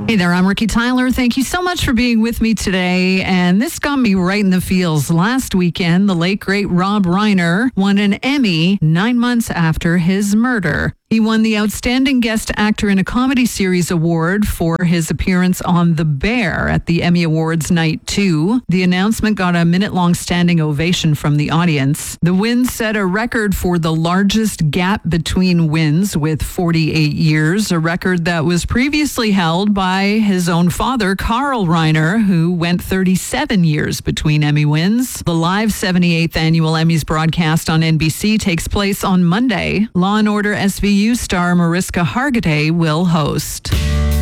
Hey there, I'm Ricky Tyler. Thank you so much for being with me today. And this got me right in the feels. Last weekend, the late, great Rob Reiner won an Emmy 9 months after his murder. He won the Outstanding Guest Actor in a Comedy Series award for his appearance on The Bear at the Emmy Awards Night 2. The announcement got a minute-long standing ovation from the audience. The win set a record for the largest gap between wins with 48 years, a record that was previously held by his own father, Carl Reiner, who went 37 years between Emmy wins. The live 78th annual Emmys broadcast on NBC takes place on Monday. Law & Order SVU star Mariska Hargitay will host.